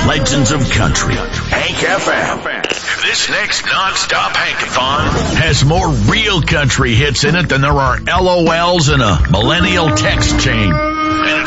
legends of country. Hank FM. This next non-stop Hankathon has more real country hits in it than there are LOLs in a millennial text chain.